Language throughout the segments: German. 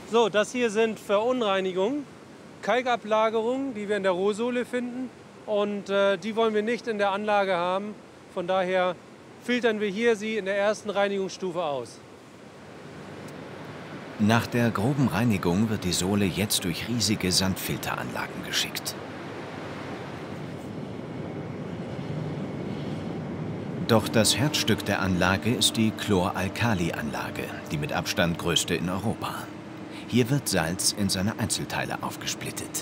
So, das hier sind Verunreinigungen, Kalkablagerungen, die wir in der Rohsohle finden. Und die wollen wir nicht in der Anlage haben. Von daher filtern wir hier sie in der ersten Reinigungsstufe aus. Nach der groben Reinigung wird die Sohle jetzt durch riesige Sandfilteranlagen geschickt. Doch das Herzstück der Anlage ist die Chloralkali-Anlage, die mit Abstand größte in Europa. Hier wird Salz in seine Einzelteile aufgesplittet.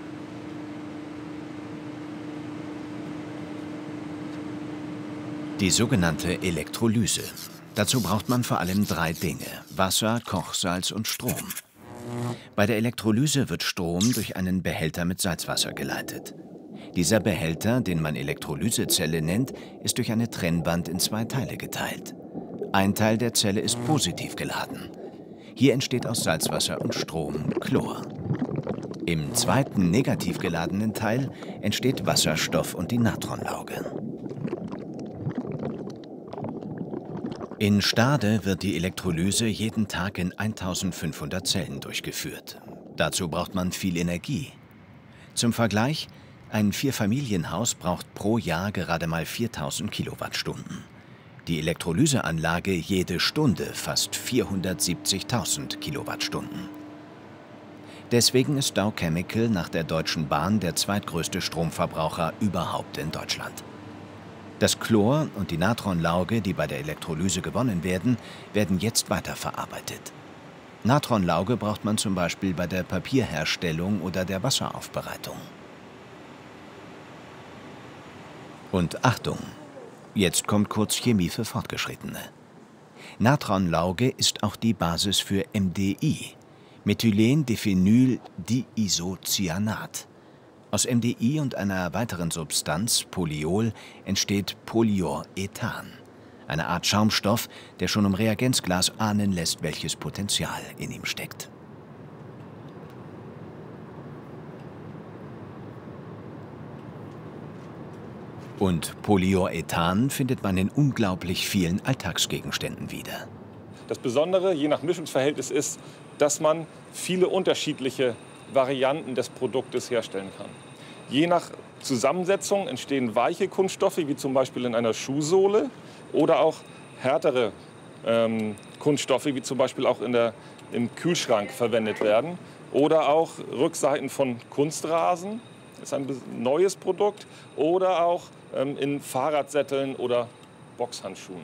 Die sogenannte Elektrolyse. Dazu braucht man vor allem 3 Dinge: Wasser, Kochsalz und Strom. Bei der Elektrolyse wird Strom durch einen Behälter mit Salzwasser geleitet. Dieser Behälter, den man Elektrolysezelle nennt, ist durch eine Trennwand in 2 Teile geteilt. Ein Teil der Zelle ist positiv geladen. Hier entsteht aus Salzwasser und Strom Chlor. Im zweiten negativ geladenen Teil entsteht Wasserstoff und die Natronlauge. In Stade wird die Elektrolyse jeden Tag in 1500 Zellen durchgeführt. Dazu braucht man viel Energie. Zum Vergleich: Ein Vierfamilienhaus braucht pro Jahr gerade mal 4000 Kilowattstunden. Die Elektrolyseanlage jede Stunde fast 470.000 Kilowattstunden. Deswegen ist Dow Chemical nach der Deutschen Bahn der zweitgrößte Stromverbraucher überhaupt in Deutschland. Das Chlor und die Natronlauge, die bei der Elektrolyse gewonnen werden, werden jetzt weiterverarbeitet. Natronlauge braucht man zum Beispiel bei der Papierherstellung oder der Wasseraufbereitung. Und Achtung! Jetzt kommt kurz Chemie für Fortgeschrittene. Natronlauge ist auch die Basis für MDI, Methylendiphenyldiisocyanat. Aus MDI und einer weiteren Substanz, Polyol, entsteht Polyurethan, eine Art Schaumstoff, der schon im Reagenzglas ahnen lässt, welches Potenzial in ihm steckt. Und Polyurethan findet man in unglaublich vielen Alltagsgegenständen wieder. Das Besondere, je nach Mischungsverhältnis, ist, dass man viele unterschiedliche Varianten des Produktes herstellen kann. Je nach Zusammensetzung entstehen weiche Kunststoffe, wie zum Beispiel in einer Schuhsohle, oder auch härtere Kunststoffe, wie zum Beispiel auch im Kühlschrank verwendet werden. Oder auch Rückseiten von Kunstrasen, das ist ein neues Produkt, oder auch in Fahrradsätteln oder Boxhandschuhen.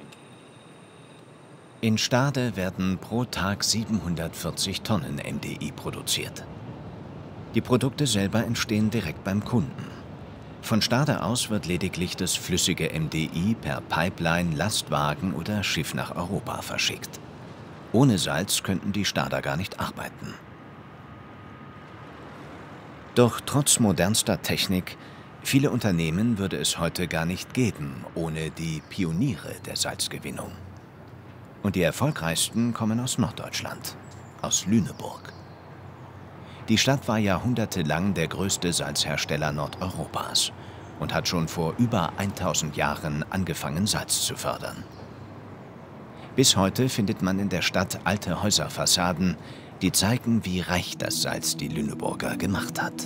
In Stade werden pro Tag 740 Tonnen MDI produziert. Die Produkte selber entstehen direkt beim Kunden. Von Stade aus wird lediglich das flüssige MDI per Pipeline, Lastwagen oder Schiff nach Europa verschickt. Ohne Salz könnten die Stader gar nicht arbeiten. Doch trotz modernster Technik, viele Unternehmen würde es heute gar nicht geben, ohne die Pioniere der Salzgewinnung. Und die erfolgreichsten kommen aus Norddeutschland, aus Lüneburg. Die Stadt war jahrhundertelang der größte Salzhersteller Nordeuropas und hat schon vor über 1000 Jahren angefangen, Salz zu fördern. Bis heute findet man in der Stadt alte Häuserfassaden, die zeigen, wie reich das Salz die Lüneburger gemacht hat.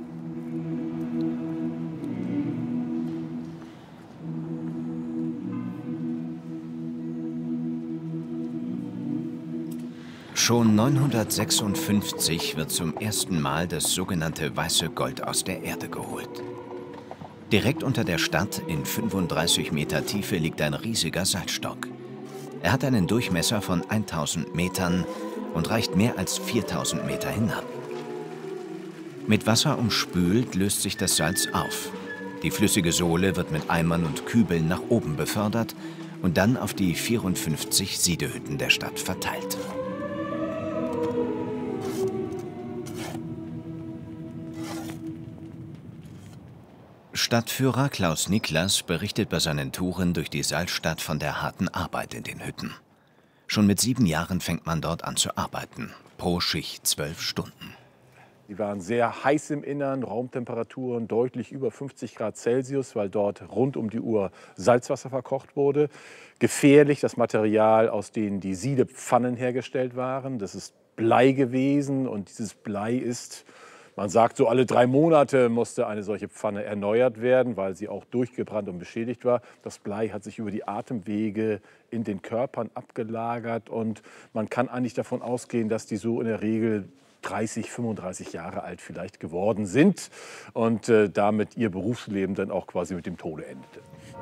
Schon 956 wird zum ersten Mal das sogenannte weiße Gold aus der Erde geholt. Direkt unter der Stadt in 35 Meter Tiefe liegt ein riesiger Salzstock. Er hat einen Durchmesser von 1000 Metern und reicht mehr als 4000 Meter hinab. Mit Wasser umspült löst sich das Salz auf. Die flüssige Sohle wird mit Eimern und Kübeln nach oben befördert und dann auf die 54 Siedehütten der Stadt verteilt. Stadtführer Klaus Niklas berichtet bei seinen Touren durch die Salzstadt von der harten Arbeit in den Hütten. Schon mit 7 Jahren fängt man dort an zu arbeiten, pro Schicht 12 Stunden. Die waren sehr heiß im Innern, Raumtemperaturen deutlich über 50 Grad Celsius, weil dort rund um die Uhr Salzwasser verkocht wurde. Gefährlich das Material, aus denen die Siedepfannen hergestellt waren. Das ist Blei gewesen. Und dieses Blei ist, man sagt so, alle 3 Monate musste eine solche Pfanne erneuert werden, weil sie auch durchgebrannt und beschädigt war. Das Blei hat sich über die Atemwege in den Körpern abgelagert. Und man kann eigentlich davon ausgehen, dass die so in der Regel 30, 35 Jahre alt vielleicht geworden sind und damit ihr Berufsleben dann auch quasi mit dem Tode endete.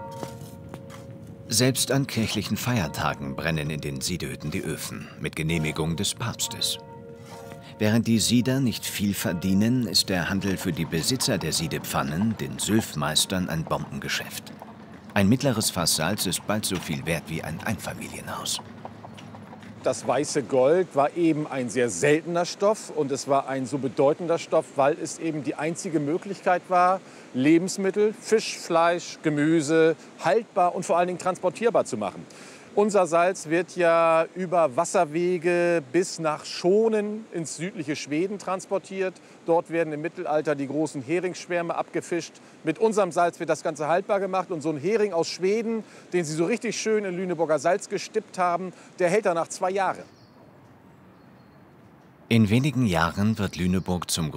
Selbst an kirchlichen Feiertagen brennen in den Siedehütten die Öfen, mit Genehmigung des Papstes. Während die Sieder nicht viel verdienen, ist der Handel für die Besitzer der Siedepfannen, den Sülfmeistern, ein Bombengeschäft. Ein mittleres Fass Salz ist bald so viel wert wie ein Einfamilienhaus. Das weiße Gold war eben ein sehr seltener Stoff und es war ein so bedeutender Stoff, weil es eben die einzige Möglichkeit war, Lebensmittel, Fisch, Fleisch, Gemüse haltbar und vor allen Dingen transportierbar zu machen. Unser Salz wird ja über Wasserwege bis nach Schonen ins südliche Schweden transportiert. Dort werden im Mittelalter die großen Heringsschwärme abgefischt. Mit unserem Salz wird das Ganze haltbar gemacht. Und so ein Hering aus Schweden, den Sie so richtig schön in Lüneburger Salz gestippt haben, der hält danach 2 Jahre. In wenigen Jahren wird Lüneburg zum